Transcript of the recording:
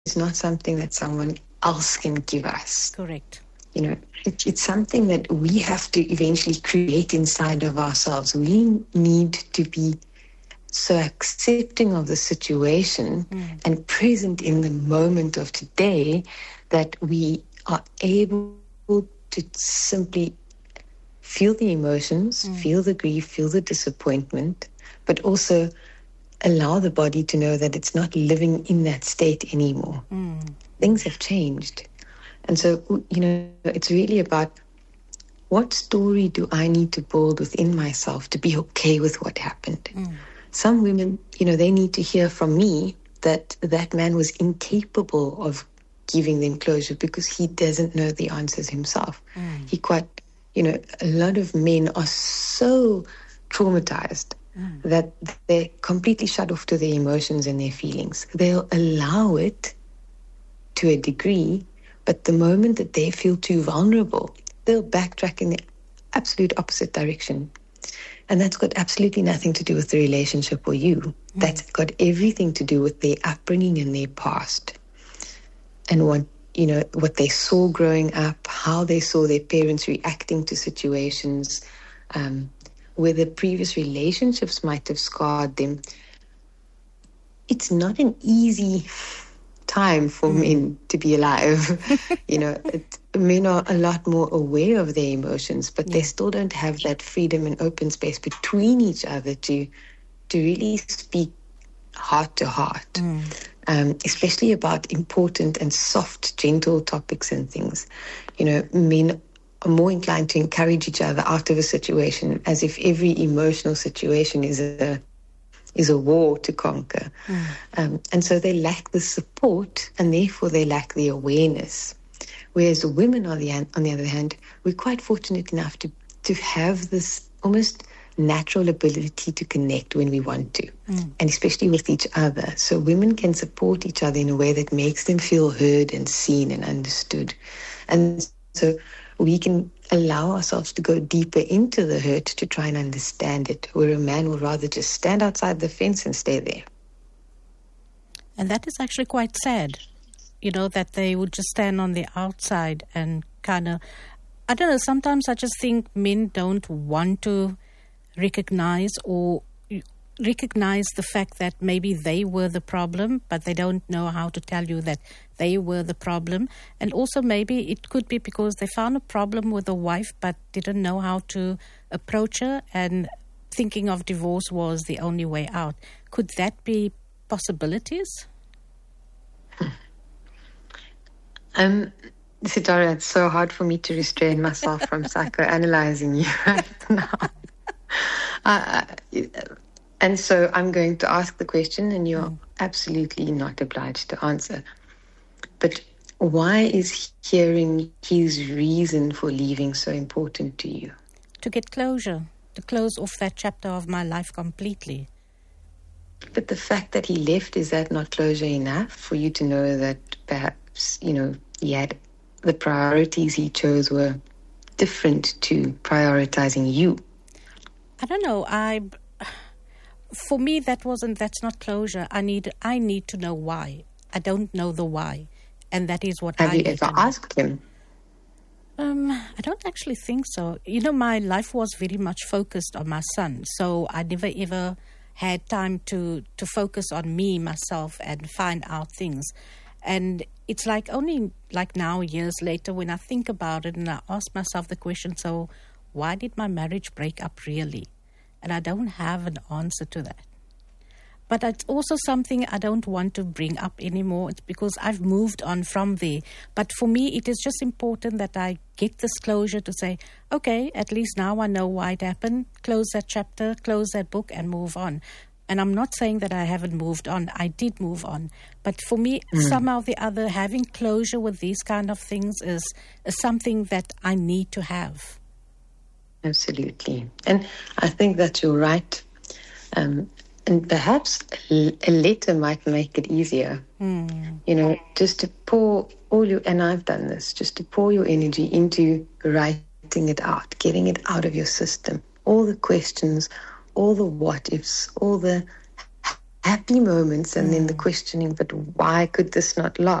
is not something that someone else can give us. Correct. It's something that we have to eventually create inside of ourselves. We need to be so accepting of the situation and present in the moment of today that we are able to simply feel the emotions, feel the grief, feel the disappointment, but also allow the body to know that it's not living in that state anymore. Things have changed. And so, it's really about what story do I need to build within myself to be okay with what happened. Some women, they need to hear from me that that man was incapable of giving them closure because he doesn't know the answers himself. A lot of men are so traumatized that they're completely shut off to their emotions and their feelings. They'll allow it to a degree, but the moment that they feel too vulnerable, they'll backtrack in the absolute opposite direction. And that's got absolutely nothing to do with the relationship or you. That's got everything to do with their upbringing and their past. And what they saw growing up, how they saw their parents reacting to situations, whether previous relationships might have scarred them. It's not an easy time for men to be alive. Men are a lot more aware of their emotions, but they still don't have that freedom and open space between each other to really speak heart to heart, especially about important and soft, gentle topics and things. Men are more inclined to encourage each other out of a situation as if every emotional situation is a war to conquer. And so they lack the support and therefore they lack the awareness. Whereas women, on the other hand, we're quite fortunate enough to have this almost natural ability to connect when we want to, and especially with each other. So women can support each other in a way that makes them feel heard and seen and understood. And so we can allow ourselves to go deeper into the hurt to try and understand it, where a man will rather just stand outside the fence and stay there. And that is actually quite sad, that they would just stand on the outside and kind of, I don't know, sometimes I just think men don't want to recognize the fact that maybe they were the problem, but they don't know how to tell you that they were the problem. And also maybe it could be because they found a problem with a wife but didn't know how to approach her, and thinking of divorce was the only way out. Could that be possibilities? Sitara, it's so hard for me to restrain myself from psychoanalyzing you right now. And so I'm going to ask the question, and you're absolutely not obliged to answer. But why is hearing his reason for leaving so important to you? To get closure, to close off that chapter of my life completely. But the fact that he left, is that not closure enough for you to know that perhaps, he had the priorities he chose were different to prioritizing you? I don't know. For me, that's not closure. I need to know why. I don't know the why. And that is what Have you ever asked him? I don't actually think so. My life was very much focused on my son. So I never ever had time to focus on me, myself, and find out things. And it's only now, years later, when I think about it and I ask myself the question, so why did my marriage break up really? And I don't have an answer to that. But it's also something I don't want to bring up anymore. It's because I've moved on from there. But for me, it is just important that I get this closure to say, okay, at least now I know why it happened. Close that chapter, close that book, and move on. And I'm not saying that I haven't moved on. I did move on. But for me, somehow or the other, having closure with these kind of things is something that I need to have. Absolutely. And I think that you're right. And perhaps a letter might make it easier. Just to pour all your, and I've done this, just to pour your energy into writing it out, getting it out of your system. All the questions, all the what ifs, all the happy moments and then the questioning, but why could this not last?